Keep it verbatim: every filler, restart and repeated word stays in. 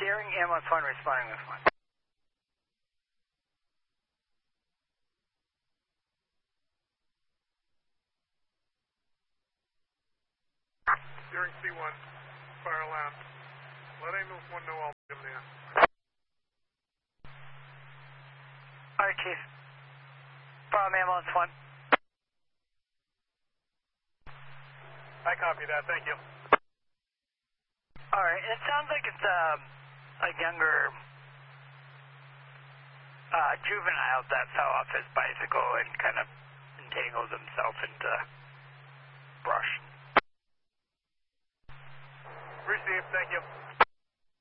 hearing, ambulance one responding with one. Hearing C one, fire alarm. Let ambulance one know I'll be there. Alright, Chief. From ambulance one. I copy that, thank you. Alright, it sounds like it's um, a younger uh, juvenile that fell off his bicycle and kind of entangled himself into brush. Received, thank you.